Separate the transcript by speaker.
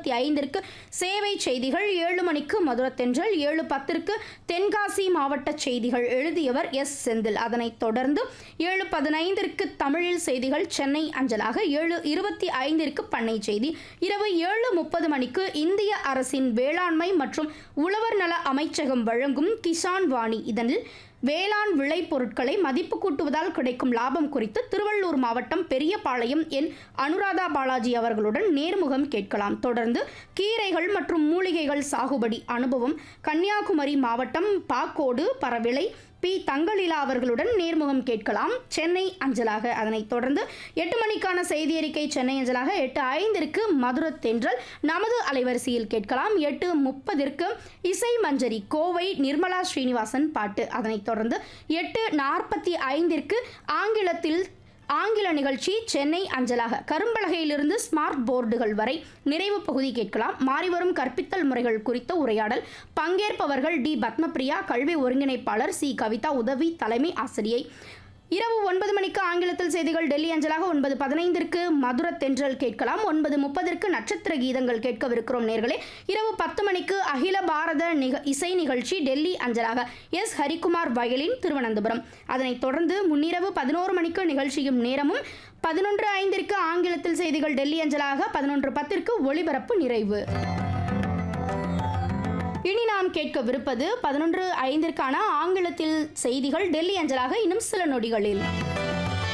Speaker 1: 7:45 சேவை செய்திகள், 7 மணிக்கு மதுரத்தென்றல், 7:10 தென்காசி மாவட்ட செய்திகள். எழுதியவர் எஸ். செந்தில். அதனைத் தொடர்ந்து 7:15 தமிழில் செய்திகள் சென்னை அஞ்சலாக, 7:25 பண்ணை செய்தி, இரவு 7:30 மணிக்கு இந்திய அரசின் வேளாண்மை மற்றும் உழவர் நல அமைச்சகம் வழங்கும் கிசான் வாணி. இதனில் வேளாண் விளை பொருட்களை மதிப்பு கூட்டுவதால் கிடைக்கும் லாபம் குறித்து திருவள்ளூர் மாவட்டம் பெரியபாளையம் என் அனுராதா பாலாஜி அவர்களுடன் நேர்முகம் கேட்கலாம். தொடர்ந்து கீரைகள் மற்றும் மூலிகைகள் சாகுபடி அனுபவம் கன்னியாகுமரி மாவட்டம் பாக்கோடு பரவிளை பி. தங்கலீலா அவர்களுடன் நேர்முகம் கேட்கலாம் சென்னை அஞ்சலாக. அதனைத் தொடர்ந்து 8 மணிக்கான செய்தி அறிக்கை சென்னை அஞ்சலாக, 8:05 மதுரத்தென்றல் நமது அலைவரிசையில் கேட்கலாம். 8:30 இசை மஞ்சரி கோவை நிர்மலா ஸ்ரீனிவாசன் பாட்டு. அதனைத் தொடர்ந்து 8:45 ஆங்கில நிகழ்ச்சி சென்னை அஞ்சலாக. கரும்பலகையிலிருந்து ஸ்மார்ட் போர்டுகள் வரை நிறைவு பகுதி கேட்கலாம். மாறிவரும் கற்பித்தல் முறைகள் குறித்த உரையாடல். பங்கேற்பவர்கள் டி. பத்மபிரியா, கல்வி ஒருங்கிணைப்பாளர் சி. கவிதா, உதவி தலைமை ஆசிரியை. இரவு 9 மணிக்கு ஆங்கிலத்தில் செய்திகள் டெல்லி அஞ்சலாக. 9:15 மதுரத்தென்றல் கேட்கலாம். 9:30 நட்சத்திர கீதங்கள் கேட்கவிருக்கிறோம் நேர்களே. இரவு 10 மணிக்கு அகில பாரத இசை நிகழ்ச்சி டெல்லி அஞ்சலாக. எஸ். ஹரிக்குமார் வயலின், திருவனந்தபுரம். அதனைத் தொடர்ந்து முன்னிரவு 11 மணிக்கு நிகழ்ச்சியும் நேரமும். 11:05 ஆங்கிலத்தில் செய்திகள் டெல்லி அஞ்சலாக. 11:10 ஒளிபரப்பு நிறைவு. இனி நாம் கேட்கவிருப்பது 11:05 ஆங்கிலத்தில் செய்திகள் டெல்லி அஞ்சலாக இன்னும் சில நொடிகளில்.